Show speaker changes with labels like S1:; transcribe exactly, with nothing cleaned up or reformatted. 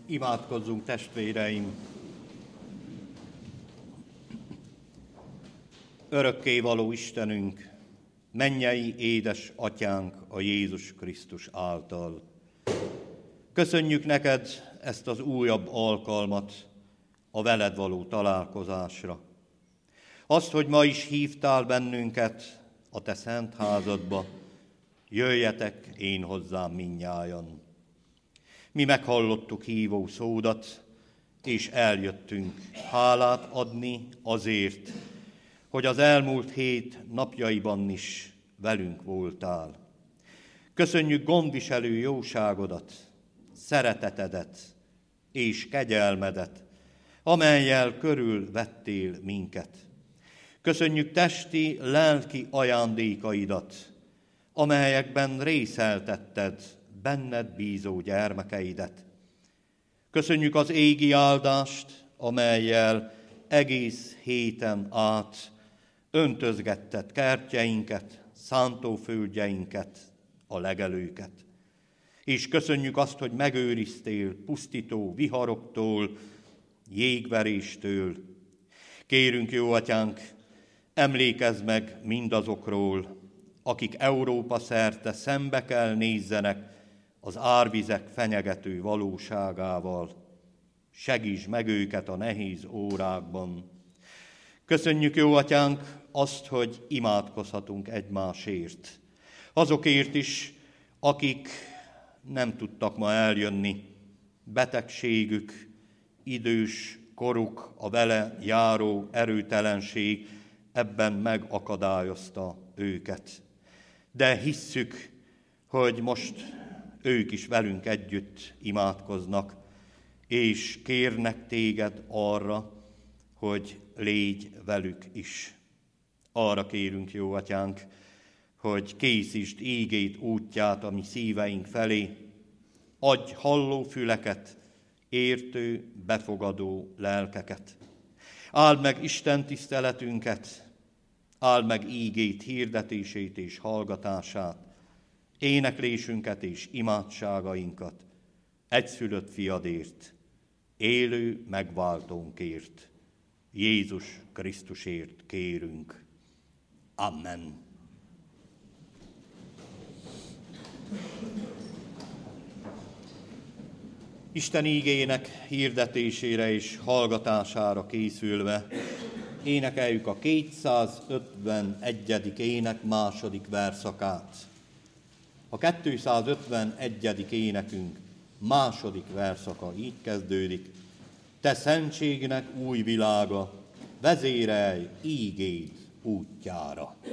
S1: Imádkozzunk, testvéreim! Örökkévaló Istenünk, mennyei édes Atyánk a Jézus Krisztus által. Köszönjük neked ezt az újabb alkalmat a veled való találkozásra. Azt, hogy ma is hívtál bennünket a te szent házadba, jöjjetek én hozzám mindnyájan. Mi meghallottuk hívó szódat, és eljöttünk hálát adni azért, hogy az elmúlt hét napjaiban is velünk voltál. Köszönjük gondviselő jóságodat, szeretetedet és kegyelmedet, amellyel körül vettél minket. Köszönjük testi, lelki ajándékaidat, amelyekben részeltetted benned bízó gyermekeidet. Köszönjük az égi áldást, amellyel egész héten át öntözgetted kertjeinket, szántóföldjeinket, a legelőket. És köszönjük azt, hogy megőriztél pusztító viharoktól, jégveréstől. Kérünk, jó Atyánk, emlékezz meg mindazokról, akik Európa szerte szembe kell nézzenek az árvizek fenyegető valóságával. Segíts meg őket a nehéz órákban. Köszönjük, jó Atyánk, azt, hogy imádkozhatunk egymásért. Azokért is, akik nem tudtak ma eljönni. Betegségük, idős koruk, a vele járó erőtelenség ebben megakadályozta őket. De hisszük, hogy most ők is velünk együtt imádkoznak, és kérnek téged arra, hogy légy velük is. Arra kérünk, jó Atyánk, hogy készítsd ígét útját a mi szíveink felé, adj halló füleket, értő, befogadó lelkeket. Áld meg Isten tiszteletünket, áld meg ígét hirdetését és hallgatását, éneklésünket és imádságainkat, egyszülött fiadért, élő megváltónkért, Jézus Krisztusért kérünk. Amen. Isten ígének hirdetésére és hallgatására készülve énekeljük a kétszázötvenegyedik ének második verszakát. A kétszázötvenegyedik énekünk második verszaka így kezdődik. Te szentségnek új világa, vezérelj ígéd útjára.